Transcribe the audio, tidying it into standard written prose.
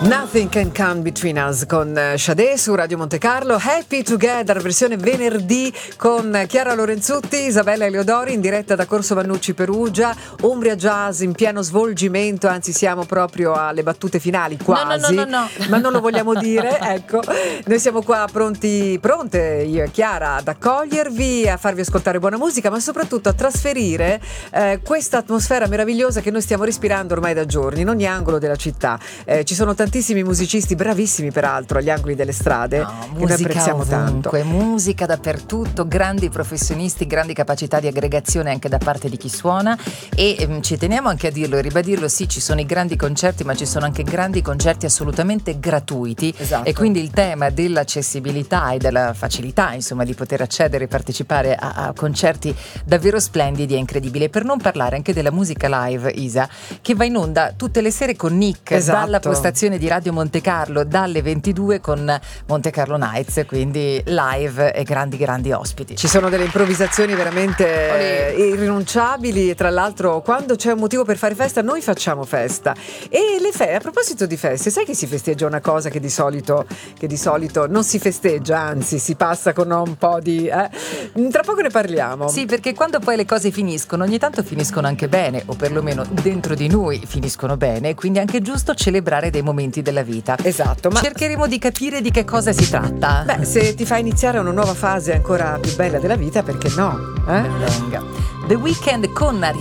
Nothing Can Come Between Us con Sade su Radio Monte Carlo. Happy Together, versione venerdì con Chiara Lorenzutti, Isabella Eleodori in diretta da Corso Vannucci Perugia. Umbria Jazz in pieno svolgimento, anzi siamo proprio alle battute finali quasi. No. Ma non lo vogliamo dire, ecco. Noi siamo qua pronte io e Chiara ad accogliervi, a farvi ascoltare buona musica, ma soprattutto a trasferire questa atmosfera meravigliosa che noi stiamo respirando ormai da giorni in ogni angolo della città. Ci sono tantissimi musicisti, bravissimi peraltro, agli angoli delle strade, che noi apprezziamo ovunque, tanto. musica dappertutto, grandi professionisti, grandi capacità di aggregazione anche da parte di chi suona e ci teniamo anche a dirlo e ribadirlo, sì, ci sono i grandi concerti, ma ci sono anche grandi concerti assolutamente gratuiti. Esatto. E quindi il tema dell'accessibilità e della facilità, insomma, di poter accedere e partecipare a concerti davvero splendidi e incredibili. Per non parlare anche della musica live, Isa, che va in onda tutte le sere con Nick, esatto, dalla postazione di Radio Monte Carlo dalle 22 con Monte Carlo Nights, quindi live e grandi ospiti. Ci sono delle improvvisazioni veramente irrinunciabili e tra l'altro quando c'è un motivo per fare festa noi facciamo festa. E a proposito di feste, sai che si festeggia una cosa che di solito non si festeggia, anzi si passa con un po' di tra poco ne parliamo. Sì, perché quando poi le cose finiscono, ogni tanto finiscono anche bene, o perlomeno dentro di noi finiscono bene, quindi è anche giusto celebrare dei momenti della vita. Esatto, ma cercheremo di capire di che cosa si tratta. Beh, se ti fa iniziare una nuova fase ancora più bella della vita, perché no? Venga. The Weeknd con Ariana